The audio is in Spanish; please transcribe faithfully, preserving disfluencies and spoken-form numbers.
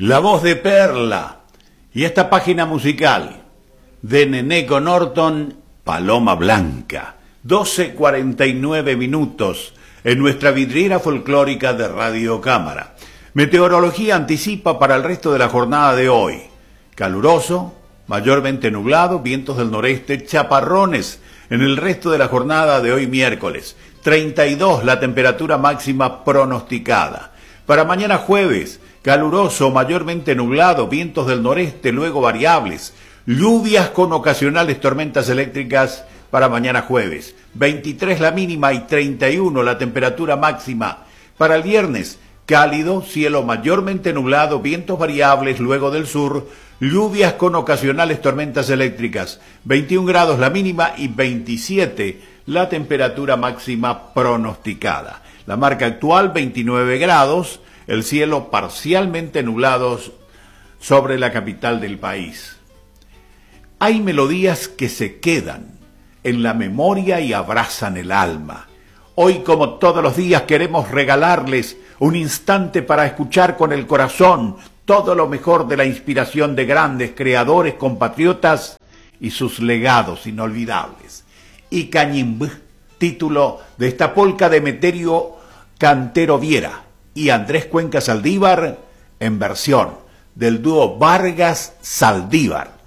La voz de Perla y esta página musical de Neneco Norton, Paloma Blanca, doce cuarenta y nueve minutos en nuestra vidriera folclórica de Radio Cámara. Meteorología anticipa para el resto de la jornada de hoy: caluroso, mayormente nublado, vientos del noreste, chaparrones en el resto de la jornada de hoy miércoles. treinta y dos la temperatura máxima pronosticada. Para mañana jueves, caluroso, mayormente nublado, vientos del noreste, luego variables, lluvias con ocasionales tormentas eléctricas para mañana jueves. veintitrés la mínima y treinta y uno la temperatura máxima. Para el viernes, cálido, cielo mayormente nublado, vientos variables, luego del sur, lluvias con ocasionales tormentas eléctricas. veintiún grados la mínima y veintisiete la temperatura máxima pronosticada. La marca actual, veintinueve grados, el cielo parcialmente nublado sobre la capital del país. Hay melodías que se quedan en la memoria y abrazan el alma. Hoy, como todos los días, queremos regalarles un instante para escuchar con el corazón todo lo mejor de la inspiración de grandes creadores compatriotas y sus legados inolvidables. Y Cañimbú, título de esta polca de Emeterio Cantero Viera y Andrés Cuenca Saldívar, en versión del dúo Vargas Saldívar.